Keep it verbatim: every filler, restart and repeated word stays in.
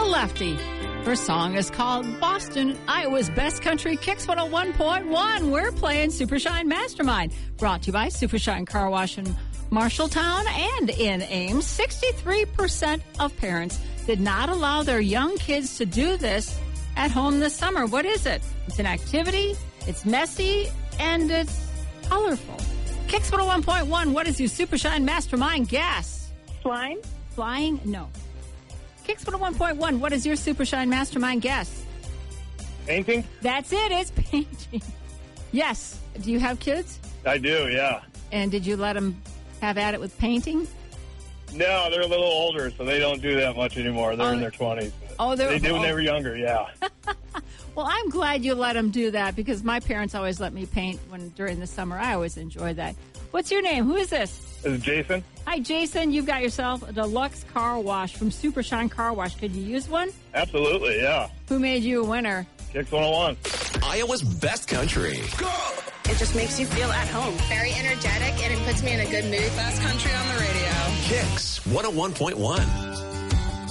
lefty. Her song is called Boston, Iowa's Best Country. Kicks one oh one point one. We're playing Supershine Mastermind. Brought to you by Supershine Car Wash in Marshalltown and in Ames. sixty-three percent of parents did not allow their young kids to do this at home this summer. What is it? It's an activity, it's messy, and it's colorful. Kicks one oh one point one. What is your Supershine Mastermind guess? Flying? Flying? No. Kicks one oh one point one. What is your Supershine Mastermind guess? Painting? That's it. It's painting. Yes. Do you have kids? I do, yeah. And did you let them have at it with painting? No, they're a little older, so they don't do that much anymore. They're Oh, in their twenties. Oh, they're, They do when oh. they were younger, yeah. Well, I'm glad you let them do that because my parents always let me paint when during the summer. I always enjoyed that. What's your name? Who is this? This is Jason. Hi, Jason. You've got yourself a deluxe car wash from Supershine Car Wash. Could you use one? Absolutely, yeah. Who made you a winner? Kicks one oh one. Iowa's Best Country. It just makes you feel at home. Very energetic, and it puts me in a good mood. Best country on the radio. Kicks one oh one point one.